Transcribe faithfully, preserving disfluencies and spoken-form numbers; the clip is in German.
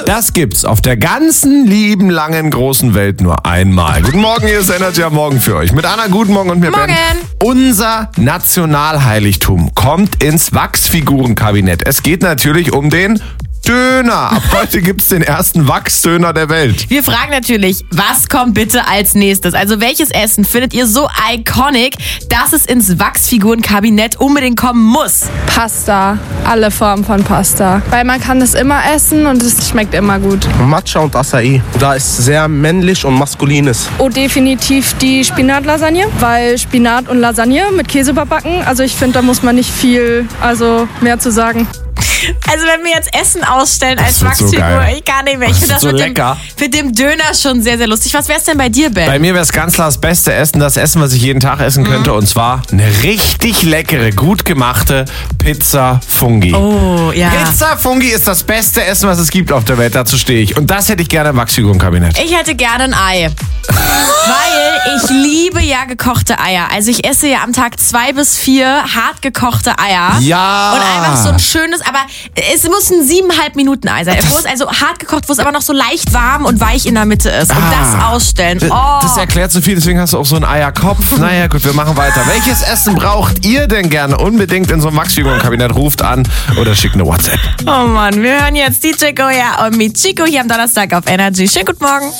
Das gibt's auf der ganzen lieben, langen, großen Welt nur einmal. Guten Morgen, hier ist Energy am Morgen für euch. Mit Anna, guten Morgen und mir Morgen. Ben. Unser Nationalheiligtum kommt ins Wachsfigurenkabinett. Es geht natürlich um den Döner. Ab heute gibt's den ersten Wachsdöner der Welt. Wir fragen natürlich, was kommt bitte als nächstes? Also welches Essen findet ihr so iconic, dass es ins Wachsfigurenkabinett unbedingt kommen muss? Pasta, alle Formen von Pasta. Weil man kann es immer essen und es schmeckt immer gut. Matcha und Acai. Da ist sehr männlich und maskulines. Oh, definitiv die Spinatlasagne, weil Spinat und Lasagne mit Käse überbacken. Also ich finde, da muss man nicht viel, also mehr zu sagen. Also wenn wir jetzt Essen ausstellen Das als wird so Wachsfigur, geil. ich kann nicht mehr. Ich Das finde wird das so mit, lecker. dem, mit dem Döner schon sehr, sehr lustig. Was wär's denn bei dir, Ben? Bei mir wäre es ganz klar das beste Essen, das Essen, was ich jeden Tag essen könnte. Und zwar eine richtig leckere, gut gemachte Pizza Fungi. Oh, ja. Pizza Fungi ist das beste Essen, was es gibt auf der Welt. Dazu stehe ich. Und das hätte ich gerne im Wachsfigurenkabinett. Ich hätte gerne ein Ei. Weil ich liebe ja gekochte Eier. Also ich esse ja am Tag zwei bis vier hart gekochte Eier. Ja. Und einfach so ein schönes, aber es muss ein siebeneinhalb Minuten Ei sein. Wo es also hart gekocht, wo es aber noch so leicht warm und weich in der Mitte ist. Und Ah. das ausstellen. D- Oh. Das erklärt so viel, deswegen hast du auch so einen Eierkopf. Naja, gut, wir machen weiter. Welches Essen braucht ihr denn gerne? Unbedingt in so einem Wachsfigurenkabinett. Ruft an oder schickt eine WhatsApp. Oh Mann, wir hören jetzt D J Goya und mit Chico hier am Donnerstag auf Energy. Schönen guten Morgen.